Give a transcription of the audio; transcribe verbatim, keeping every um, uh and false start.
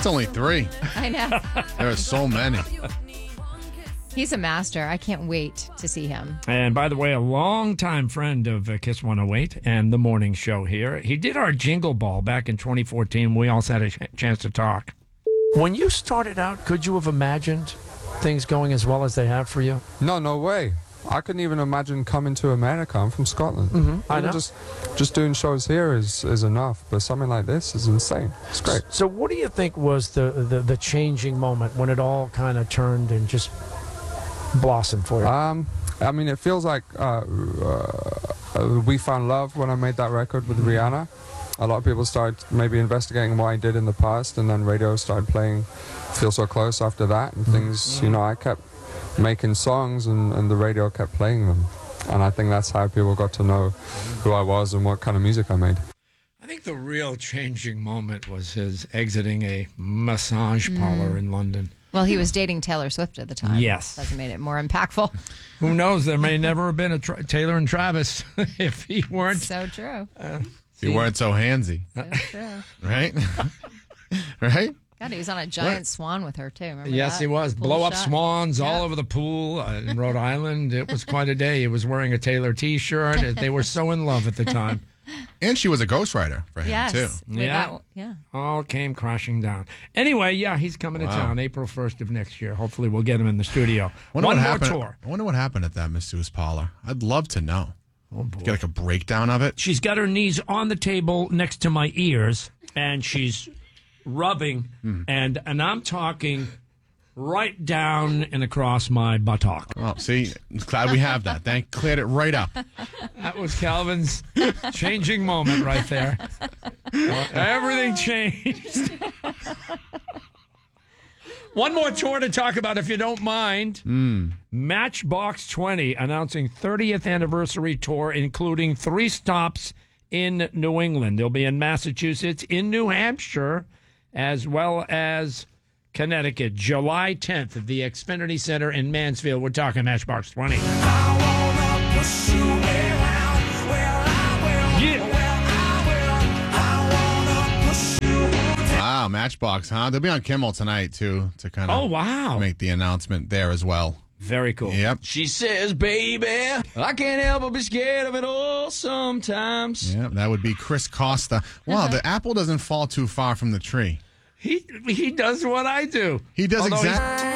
That's only three. I know. There are so many. He's a master. I can't wait to see him. And by the way, a longtime friend of uh, Kiss one oh eight and the morning show here. He did our Jingle Ball back in twenty fourteen. We also had a ch- chance to talk. When you started out, could you have imagined things going as well as they have for you? No, no way. I couldn't even imagine coming to America. I'm from Scotland. Mm-hmm. I know. Just, just doing shows here is, is enough, but something like this is insane. It's great. So what do you think was the, the, the changing moment when it all kind of turned and just blossomed for you? Um, I mean, it feels like uh, uh, we found love when I made that record with Rihanna. A lot of people started maybe investigating what I did in the past, and then radio started playing Feel So Close after that, and things, you know, I kept making songs, and, and the radio kept playing them. And I think that's how people got to know who I was and what kind of music I made. I think the real changing moment was his exiting a massage parlor in London. Well, he was dating Taylor Swift at the time. Yes. That's made it more impactful. Who knows? There may never have been a tra- Taylor and Travis if he weren't. So true. Uh, You weren't so handsy. So true. Right? Right? God, he was on a giant swan with her, too. Remember Yes, that? he was. Cool Blow up shot. swans Yeah. all over the pool uh, in Rhode Island. It was quite a day. He was wearing a Taylor T-shirt. They were so in love at the time. And she was a ghostwriter for him, Yes. too. With Yeah. that- yeah. All came crashing down. Anyway, yeah, he's coming to Wow. town April first of next year. Hopefully we'll get him in the studio. Wonder One what more happened, tour. I wonder what happened at that masseuse parlor. I'd love to know. Oh, boy. Get like a breakdown of it. She's got her knees on the table next to my ears, and she's rubbing, and and I'm talking right down and across my buttock. Oh, see, glad we have that. Thank cleared it right up. That was Calvin's changing moment right there. Everything changed. One more tour to talk about, if you don't mind. Mm. Matchbox twenty announcing thirtieth anniversary tour, including three stops in New England. They'll be in Massachusetts, in New Hampshire, as well as Connecticut. July tenth at the Xfinity Center in Mansfield. We're talking Matchbox twenty. Wow, Matchbox, huh? They'll be on Kimmel tonight, too, to kind of Oh, wow. make the announcement there as well. Very cool. Yep. She says, baby, I can't help but be scared of it all sometimes. Yep, that would be Chris Costa. Wow, the apple doesn't fall too far from the tree. He he does what I do. He does Although he's- exactly.